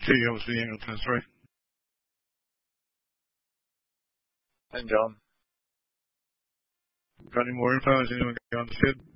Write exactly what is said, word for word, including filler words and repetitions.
T, that was the angle ten three. And John. Got any more info? Has anyone gone to Sid?